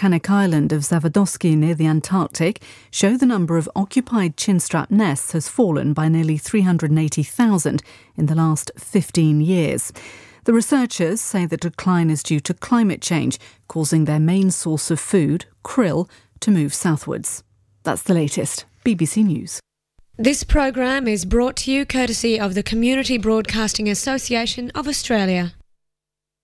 volcanic island of Zavodosky near the Antarctic show the number of occupied chinstrap nests has fallen by nearly 380,000 in the last 15 years. The researchers say the decline is due to climate change, causing their main source of food, krill, to move southwards. That's the latest. BBC News. This program is brought to you courtesy of the Community Broadcasting Association of Australia.